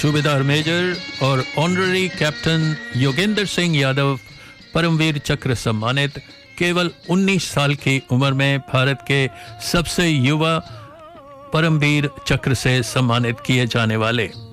सूबेदार मेजर और honorary captain Yogendra Singh Yadav Paramvir चक्र सम्मानित। केवल 19 साल की उम्र में भारत के सबसे युवा परमवीर चक्र से सम्मानित किए जाने वाले।